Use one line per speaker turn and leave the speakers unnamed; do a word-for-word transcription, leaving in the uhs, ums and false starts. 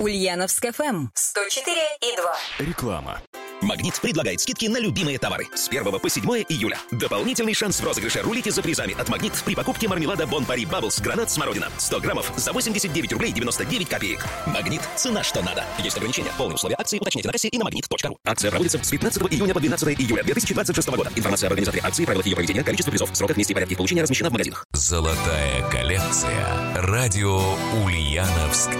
Ульяновск эф эм сто четыре и два.
Реклама.
«Магнит» предлагает скидки на любимые товары с первого по седьмое июля. Дополнительный шанс в розыгрыше рулите за призами от «Магнит» при покупке мармелада Бон Пари Бабблс гранат смородина сто граммов за восемьдесят девять рублей девяносто девять копеек. «Магнит» – цена что надо. Есть ограничения. Полные условия акции уточните на кассе и на магнит точка ру. Акция проводится с пятнадцатого июня по двенадцатое июля две тысячи двадцать шестого года. Информация об организаторе акции, правилах ее проведения, количество призов, сроках, месте и порядке их получения размещена в магазинах.
Золотая коллекция. Радио «Ульяновск